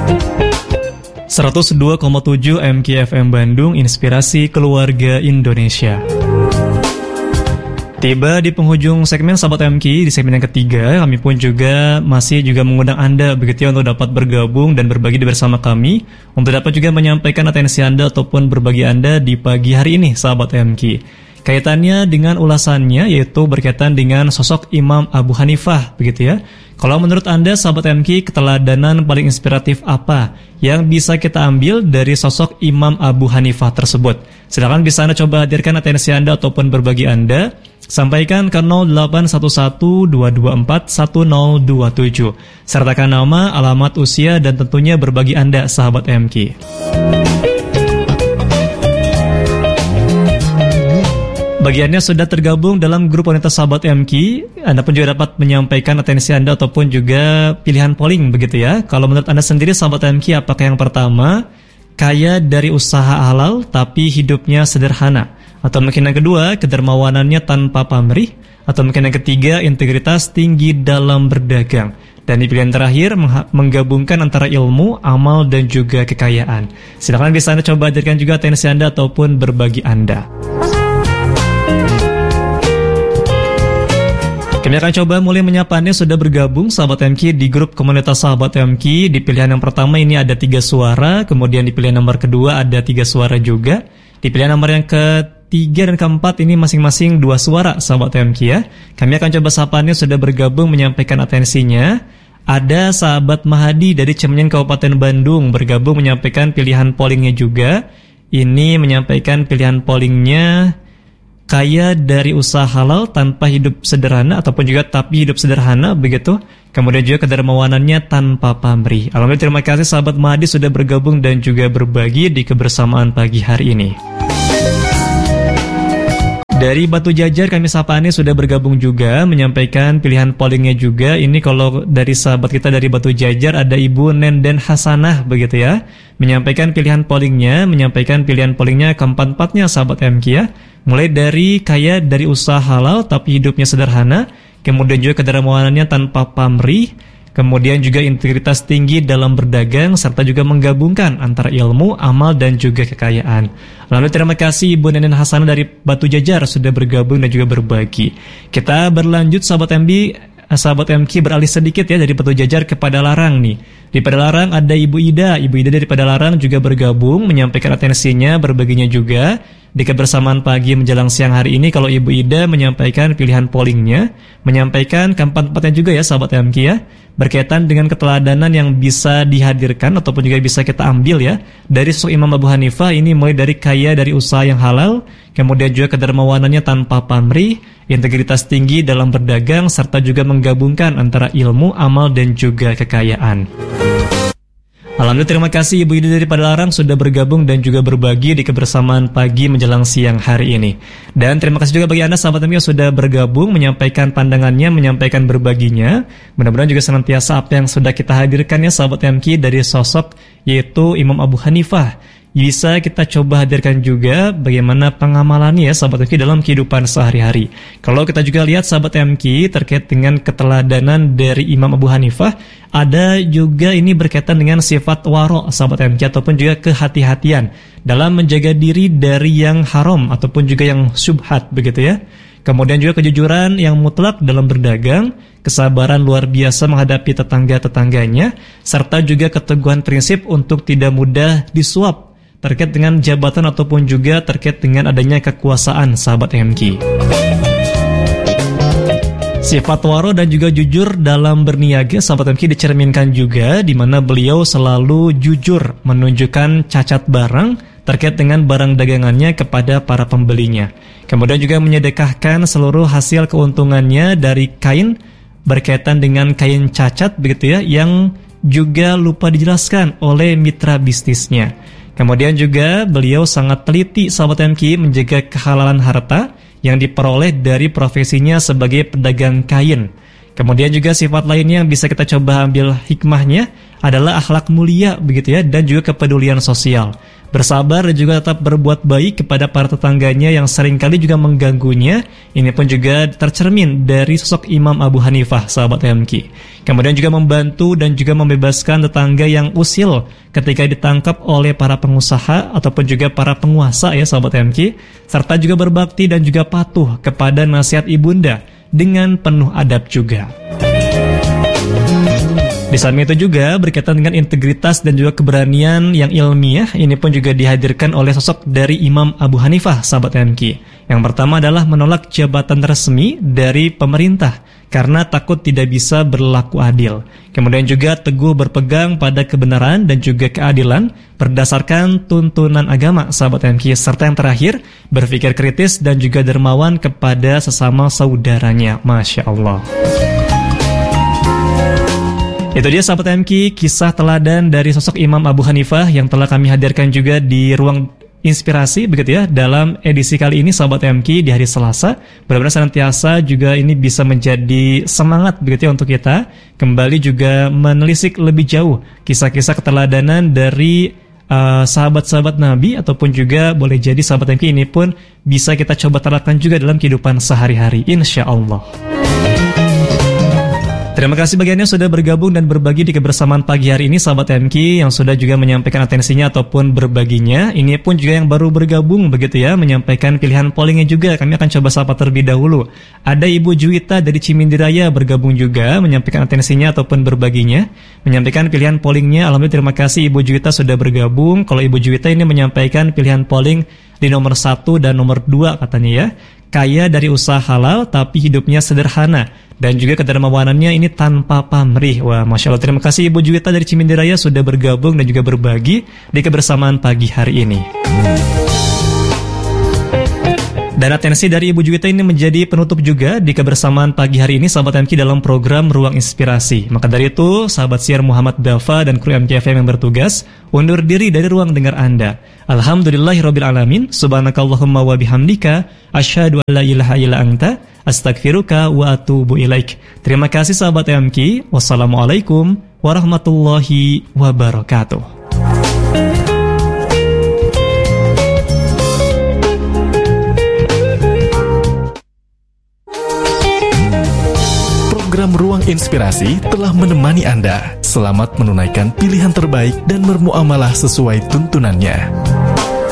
102,7 MKFM Bandung, inspirasi keluarga Indonesia. Tiba di penghujung segmen Sahabat MK, di segmen yang ketiga, kami pun juga masih mengundang Anda begitu ya untuk dapat bergabung dan berbagi bersama kami, untuk dapat juga menyampaikan atensi Anda ataupun berbagi Anda di pagi hari ini, Sahabat MK. Kaitannya dengan ulasannya yaitu berkaitan dengan sosok Imam Abu Hanifah begitu ya. Kalau menurut Anda Sahabat MK, keteladanan paling inspiratif apa yang bisa kita ambil dari sosok Imam Abu Hanifah tersebut? Silakan bisa Anda coba hadirkan atensi Anda ataupun berbagi Anda. Sampaikan ke 0811-224-1027. Sertakan nama, alamat, usia, dan tentunya berbagi Anda Sahabat MK. Bagiannya sudah tergabung dalam grup wanita Sahabat MK. Anda pun juga dapat menyampaikan atensi Anda ataupun juga pilihan polling begitu ya. Kalau menurut Anda sendiri Sahabat MK, apakah yang pertama kaya dari usaha halal tapi hidupnya sederhana, atau mungkin yang kedua kedermawanannya tanpa pamrih, atau mungkin yang ketiga integritas tinggi dalam berdagang, dan di pilihan terakhir menggabungkan antara ilmu, amal, dan juga kekayaan. Silakan bisa Anda coba hadirkan juga atensi Anda ataupun berbagi Anda. Kami akan coba mulai menyapa Anda sudah bergabung Sahabat MK di grup komunitas Sahabat MK. Di pilihan yang pertama ini ada 3 suara, kemudian di pilihan nomor kedua ada 3 suara juga. Di pilihan nomor yang ketiga dan keempat ini masing-masing 2 suara Sahabat MK ya. Kami akan coba sapa Anda sudah bergabung menyampaikan atensinya. Ada Sahabat Mahadi dari Cemenyan Kabupaten Bandung bergabung menyampaikan pilihan pollingnya juga. Ini menyampaikan pilihan pollingnya kaya dari usaha halal tanpa hidup sederhana, ataupun juga tapi hidup sederhana begitu. Kemudian juga kedermawanannya tanpa pamrih. Alhamdulillah, terima kasih Sahabat Mahdi sudah bergabung dan juga berbagi di kebersamaan pagi hari ini. Dari Batu Jajar kami sapa Anda sudah bergabung juga menyampaikan pilihan pollingnya juga. Ini kalau dari sahabat kita dari Batu Jajar ada Ibu Nenden Hasanah begitu ya, menyampaikan pilihan pollingnya, keempat-empatnya Sahabat MK ya. Mulai dari kaya dari usaha halal tapi hidupnya sederhana, kemudian juga kedermawanannya tanpa pamrih, kemudian juga integritas tinggi dalam berdagang, serta juga menggabungkan antara ilmu, amal, dan juga kekayaan. Lalu terima kasih Ibu Nenen Hasanah dari Batu Jajar sudah bergabung dan juga berbagi. Kita berlanjut Sahabat MK beralih sedikit ya dari Batu Jajar ke Padalarang nih. Di Padalarang ada Ibu Ida dari Padalarang juga bergabung menyampaikan atensinya, berbaginya juga. Di kebersamaan pagi menjelang siang hari ini, kalau Ibu Ida menyampaikan pilihan pollingnya, menyampaikan keempat-empatnya juga ya Sahabat MK ya, berkaitan dengan keteladanan yang bisa dihadirkan ataupun juga bisa kita ambil ya dari sosok Imam Abu Hanifah. Ini mulai dari kaya dari usaha yang halal, kemudian juga kedermawanannya tanpa pamrih, integritas tinggi dalam berdagang, serta juga menggabungkan antara ilmu, amal, dan juga kekayaan. Alhamdulillah, terima kasih Ibu Ida dari Padalarang sudah bergabung dan juga berbagi di kebersamaan pagi menjelang siang hari ini. Dan terima kasih juga bagi Anda Sahabat MK yang sudah bergabung menyampaikan pandangannya, menyampaikan berbaginya. Mudah-mudahan juga senantiasa apa yang sudah kita hadirkan ya Sahabat MK dari sosok yaitu Imam Abu Hanifah bisa kita coba hadirkan juga bagaimana pengamalannya ya Sahabat MK dalam kehidupan sehari-hari. Kalau kita juga lihat Sahabat MK terkait dengan keteladanan dari Imam Abu Hanifah, ada juga ini berkaitan dengan sifat waro Sahabat MK ataupun juga kehati-hatian dalam menjaga diri dari yang haram ataupun juga yang syubhat begitu ya. Kemudian juga kejujuran yang mutlak dalam berdagang, kesabaran luar biasa menghadapi tetangga-tetangganya, serta juga keteguhan prinsip untuk tidak mudah disuap terkait dengan jabatan ataupun juga terkait dengan adanya kekuasaan Sahabat MK. Sifat waro dan juga jujur dalam berniaga Sahabat MK dicerminkan juga di mana beliau selalu jujur menunjukkan cacat barang terkait dengan barang dagangannya kepada para pembelinya. Kemudian juga menyedekahkan seluruh hasil keuntungannya dari kain berkaitan dengan kain cacat begitu ya, yang juga lupa dijelaskan oleh mitra bisnisnya. Kemudian juga beliau sangat teliti Sahabat MK menjaga kehalalan harta yang diperoleh dari profesinya sebagai pedagang kain. Kemudian juga sifat lainnya yang bisa kita coba ambil hikmahnya adalah akhlak mulia begitu ya, dan juga kepedulian sosial. Bersabar dan juga tetap berbuat baik kepada para tetangganya yang seringkali juga mengganggunya. Ini pun juga tercermin dari sosok Imam Abu Hanifah, sahabat MQ. Kemudian juga membantu dan juga membebaskan tetangga yang usil ketika ditangkap oleh para pengusaha ataupun juga para penguasa ya, sahabat MQ. Serta juga berbakti dan juga patuh kepada nasihat ibunda dengan penuh adab juga. Di samping itu juga berkaitan dengan integritas dan juga keberanian yang ilmiah, ini pun juga dihadirkan oleh sosok dari Imam Abu Hanifah, sahabat MQ. Yang pertama adalah menolak jabatan resmi dari pemerintah karena takut tidak bisa berlaku adil. Kemudian juga teguh berpegang pada kebenaran dan juga keadilan berdasarkan tuntunan agama, sahabat MQ. Serta yang terakhir, berpikir kritis dan juga dermawan kepada sesama saudaranya. Masya Allah. Itu dia, sahabat MQ, kisah teladan dari sosok Imam Abu Hanifah yang telah kami hadirkan juga di ruang inspirasi begitu ya, dalam edisi kali ini, sahabat MQ, di hari Selasa. Mudah-mudahan senantiasa juga ini bisa menjadi semangat begitu ya untuk kita kembali juga menelisik lebih jauh kisah-kisah keteladanan dari sahabat-sahabat Nabi, ataupun juga boleh jadi sahabat MQ ini pun bisa kita coba terapkan juga dalam kehidupan sehari-hari, insya Allah. Terima kasih bagiannya sudah bergabung dan berbagi di kebersamaan pagi hari ini, sahabat MQ, yang sudah juga menyampaikan atensinya ataupun berbaginya. Ini pun juga yang baru bergabung begitu ya, menyampaikan pilihan pollingnya juga. Kami akan coba sapa terlebih dahulu. Ada Ibu Juwita dari Cimindiraya bergabung juga, menyampaikan atensinya ataupun berbaginya, menyampaikan pilihan pollingnya. Alhamdulillah, terima kasih Ibu Juwita sudah bergabung. Kalau Ibu Juwita ini menyampaikan pilihan polling di nomor 1 dan nomor 2 katanya ya. Kaya dari usaha halal tapi hidupnya sederhana, dan juga kedermawanannya ini tanpa pamrih. Wah, Masya Allah, terima kasih Ibu Juwita dari Cimindiraya sudah bergabung dan juga berbagi di kebersamaan pagi hari ini. Dan atensi dari Ibu Juwita ini menjadi penutup juga di kebersamaan pagi hari ini, sahabat MQ, dalam program Ruang Inspirasi. Maka dari itu, sahabat siar Muhammad Dafa dan kru MQFM yang bertugas undur diri dari ruang dengar Anda. Alhamdulillahirrabbilalamin. Subhanakallahumma wa bihamdika asyhadu an la ilaha illa anta astaghfiruka wa atubu ilaik. Terima kasih sahabat MQ. Wassalamualaikum warahmatullahi wabarakatuh. Program Ruang Inspirasi telah menemani Anda. Selamat menunaikan pilihan terbaik dan bermuamalah sesuai tuntunannya.